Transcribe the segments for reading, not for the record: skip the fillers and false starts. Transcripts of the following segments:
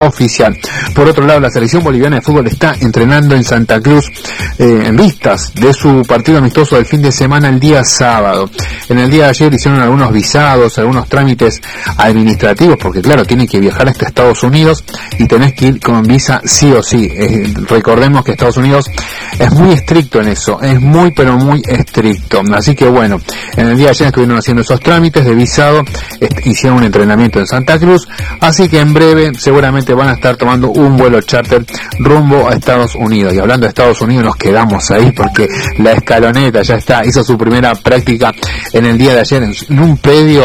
oficial. Por otro lado, la selección boliviana de fútbol está entrenando en Santa Cruz en vistas de su partido amistoso del fin de semana el día sábado. En el día de ayer hicieron algunos visados, algunos trámites administrativos, porque claro, tienen que viajar hasta Estados Unidos y tenés que ir con visa sí o sí. Recordemos que Estados Unidos es muy estricto en eso, es muy pero muy estricto. Así que bueno, en el día de ayer estuvieron haciendo esos trámites de visado, hicieron un entrenamiento en Santa Cruz, así que en breve seguramente van a estar tomando un vuelo charter rumbo a Estados Unidos. Y hablando de Estados Unidos, nos quedamos ahí porque la escaloneta ya está, hizo su primera práctica en el día de ayer en un predio.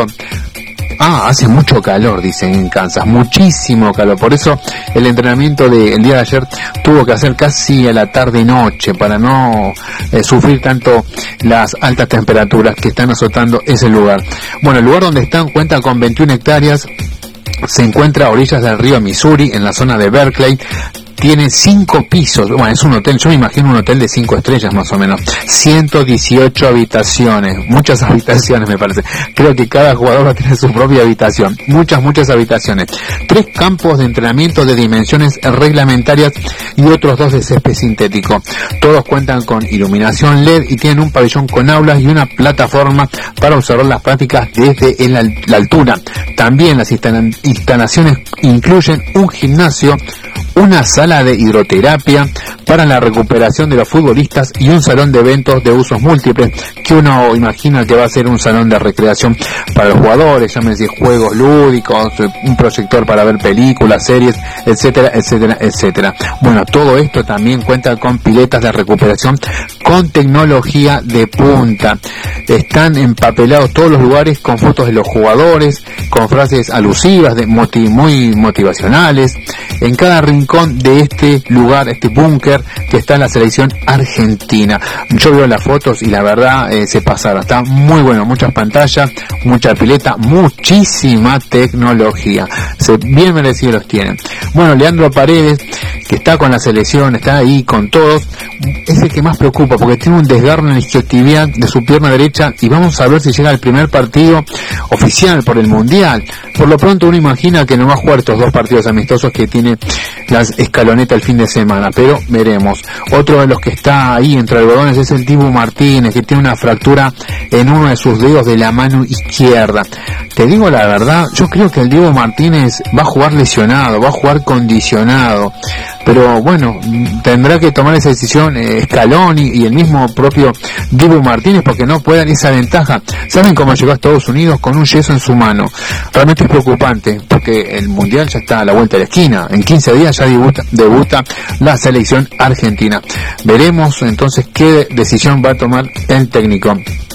Hace mucho calor, dicen en Kansas, muchísimo calor, por eso el entrenamiento del día de ayer tuvo que hacer casi a la tarde y noche para no sufrir tanto las altas temperaturas que están azotando ese lugar. Bueno, el lugar donde están cuenta con 21 hectáreas, se encuentra a orillas del río Missouri, en la zona de Berkeley. Tiene 5 pisos, bueno, es un hotel, yo me imagino un hotel de 5 estrellas más o menos, 118 habitaciones, muchas habitaciones me parece, creo que cada jugador va a tener su propia habitación, muchas habitaciones, 3 campos de entrenamiento de dimensiones reglamentarias y otros 2 de césped sintético, todos cuentan con iluminación LED y tienen un pabellón con aulas y una plataforma para observar las prácticas desde la altura. También las instalaciones incluyen un gimnasio, una sala de hidroterapia para la recuperación de los futbolistas y un salón de eventos de usos múltiples, que uno imagina que va a ser un salón de recreación para los jugadores, llámense juegos lúdicos, un proyector para ver películas, series, etcétera. Bueno, todo esto también cuenta con piletas de recuperación con tecnología de punta. Están empapelados todos los lugares con fotos de los jugadores, con frases alusivas, muy motivacionales. En cada rincón de este lugar, este búnker que está en la selección argentina. Yo veo las fotos y la verdad se pasaron. Está muy bueno, muchas pantallas, mucha pileta, muchísima tecnología. Bien merecidos los tienen. Bueno, Leandro Paredes, que está con la selección, está ahí con todos, es el que más preocupa porque tiene un desgarro en el isquiotibial de su pierna derecha y vamos a ver si llega al primer partido oficial por el Mundial. Por lo pronto uno imagina que no va a jugar estos 2 partidos amistosos que tiene la escaloneta el fin de semana, pero veremos. Otro de los que está ahí entre algodones es el Dibu Martínez, que tiene una fractura en uno de sus dedos de la mano izquierda. Te digo la verdad, yo creo que el Dibu Martínez va a jugar lesionado, va a jugar condicionado, pero bueno, tendrá que tomar esa decisión Scaloni y el mismo propio Dibu Martínez, porque no pueden esa ventaja. ¿Saben cómo llegó a Estados Unidos? Con un yeso en su mano. Realmente es preocupante, porque el Mundial ya está a la vuelta de la esquina. En 15 días ya debuta la selección argentina. Veremos entonces qué decisión va a tomar el técnico.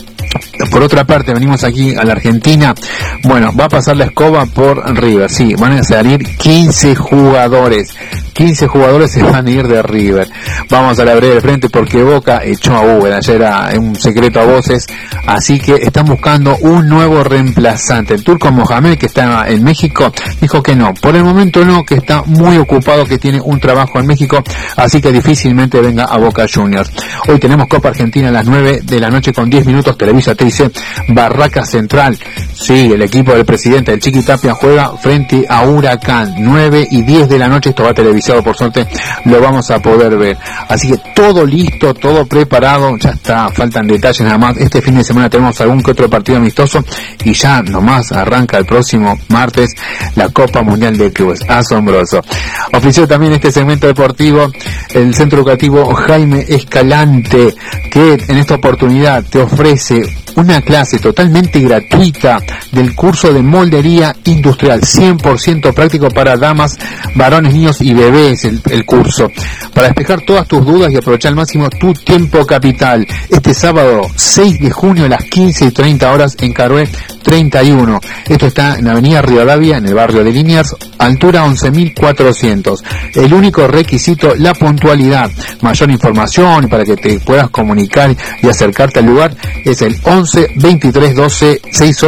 Por otra parte, venimos aquí a la Argentina. Bueno, va a pasar la escoba por River. Sí, van a salir 15 jugadores. 15 jugadores se van a ir de River. Vamos a la breve del frente porque Boca echó a Uber. Ayer era un secreto a voces. Así que están buscando un nuevo reemplazante. El turco Mohamed, que está en México, dijo que no. Por el momento no, que está muy ocupado, que tiene un trabajo en México. Así que difícilmente venga a Boca Juniors. Hoy tenemos Copa Argentina a las 9 de la noche con 10 minutos. Televisa te dice Barraca Central. Sí, el equipo del presidente, el Chiqui Tapia, juega frente a Huracán. 9 y 10 de la noche. Esto va televisado, por suerte lo vamos a poder ver. Así que todo listo, todo preparado. Ya está, faltan detalles nada más. Este fin de semana tenemos algún que otro partido amistoso y ya nomás arranca el próximo martes la Copa Mundial de Clubes. Asombroso. Ofició también este segmento deportivo el Centro Educativo Jaime Escalante, que en esta oportunidad te ofrece una clase totalmente gratuita del curso de moldería industrial, 100% práctico para damas, varones, niños y bebés. El curso para despejar todas tus dudas y aprovechar al máximo tu tiempo capital. Este sábado 6 de junio a las 15:30 en Carué 31. Esto está en Avenida Rivadavia, en el barrio de Liniers, altura 11.400. El único requisito, la puntualidad. Mayor información para que te puedas comunicar y acercarte al lugar es el 11 23 12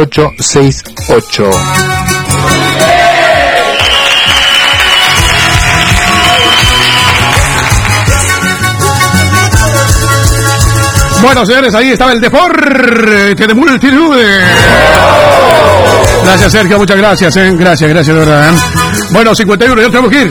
6868. Bueno, señores, ahí estaba el deporte de multitudes. Gracias, Sergio, muchas gracias, Gracias, de verdad. Bueno, 51, ya tenemos que ir.